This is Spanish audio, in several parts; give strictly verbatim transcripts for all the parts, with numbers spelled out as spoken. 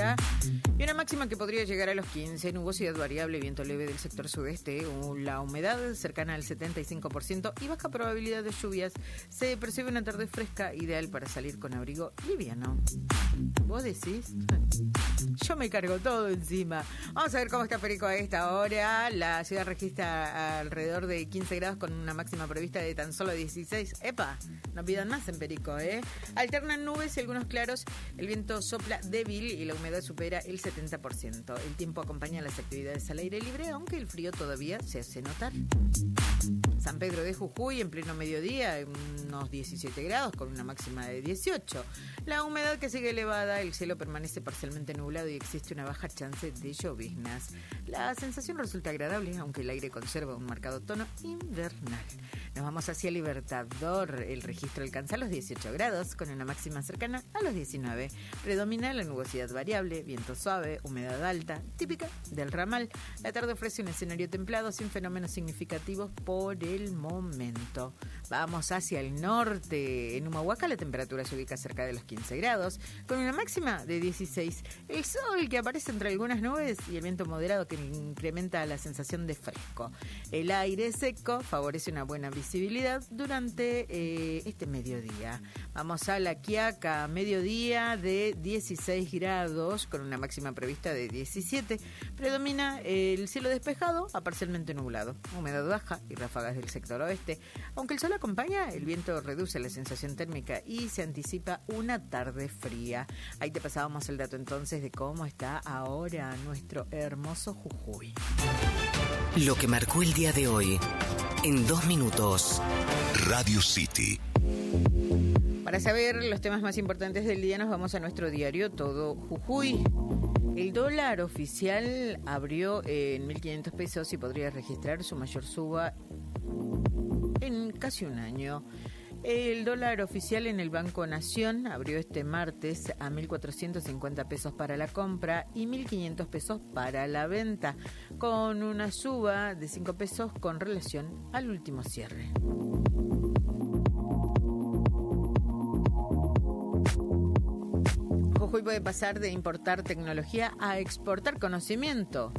hora. Y una máxima que podría llegar a los quince, nubosidad variable, viento leve del sector sudeste, la humedad cercana al setenta y cinco por ciento y baja probabilidad de lluvias. Se percibe una tarde fresca, ideal para salir con abrigo liviano. ¿Vos decís? Yo me cargo todo encima. Vamos a ver cómo está Perico a esta hora. La ciudad registra alrededor de quince grados con una máxima prevista de tan solo dieciséis. ¡Epa! No pidan más en Perico, ¿eh? Alternan nubes y algunos claros. El viento sopla débil y la humedad supera el setenta por ciento. El tiempo acompaña las actividades al aire libre, aunque el frío todavía se hace notar. San Pedro de Jujuy en pleno mediodía, unos diecisiete grados con una máxima de dieciocho. La humedad que sigue elevada, el cielo permanece parcialmente nublado y existe una baja chance de lloviznas. La sensación resulta agradable, aunque el aire conserva un marcado tono invernal. Nos vamos hacia Libertador. El registro alcanza los dieciocho grados con una máxima cercana a los diecinueve. Predomina la nubosidad variable, viento suave, humedad alta, típica del ramal. La tarde ofrece un escenario templado sin fenómenos significativos por el momento. Vamos hacia el norte. En Humahuaca la temperatura se ubica cerca de los quince grados con una máxima de dieciséis. El sol que aparece entre algunas nubes y el viento moderado que incrementa la sensación de fresco. El aire seco favorece una buena visibilidad durante eh, este mediodía. Vamos a La Quiaca, mediodía de dieciséis grados con una máxima prevista de diecisiete. Predomina el cielo despejado a parcialmente nublado, humedad baja y ráfagas del sector oeste. Aunque el sol acompaña, el viento reduce la sensación térmica y se anticipa una tarde fría. Ahí te pasábamos el dato entonces de cómo está ahora nuestro hermoso Jujuy. Lo que marcó el día de hoy en dos minutos. Radio City. Para saber los temas más importantes del día nos vamos a nuestro diario Todo Jujuy. El dólar oficial abrió en mil quinientos pesos y podría registrar su mayor suba en casi un año. El dólar oficial en el Banco Nación abrió este martes a mil cuatrocientos cincuenta pesos para la compra y mil quinientos pesos para la venta, con una suba de cinco pesos con relación al último cierre. Jujuy puede pasar de importar tecnología a exportar conocimiento.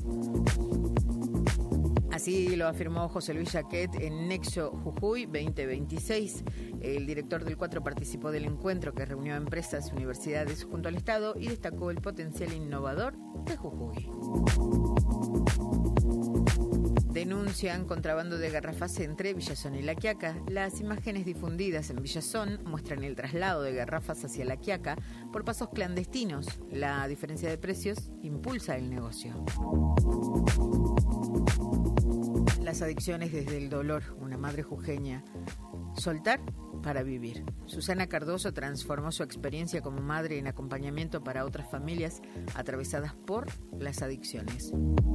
Así lo afirmó José Luis Jaquet en Nexo Jujuy veinte veintiséis. El director del cuatro participó del encuentro que reunió a empresas, universidades junto al Estado y destacó el potencial innovador de Jujuy. Denuncian contrabando de garrafas entre Villazón y La Quiaca. Las imágenes difundidas en Villazón muestran el traslado de garrafas hacia La Quiaca por pasos clandestinos. La diferencia de precios impulsa el negocio. Las adicciones desde el dolor, una madre jujeña. Soltar para vivir. Susana Cardoso transformó su experiencia como madre en acompañamiento para otras familias atravesadas por las adicciones.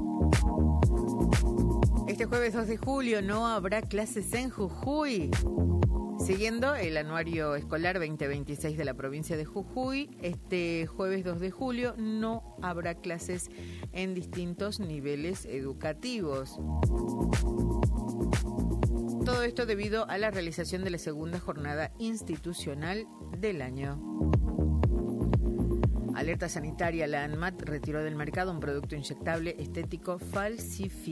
Este jueves dos de julio no habrá clases en Jujuy. Siguiendo el anuario escolar veinte veintiséis de la provincia de Jujuy, este jueves dos de julio no habrá clases en distintos niveles educativos. Todo esto debido a la realización de la segunda jornada institucional del año. Alerta sanitaria, la ANMAT retiró del mercado un producto inyectable estético falsificado.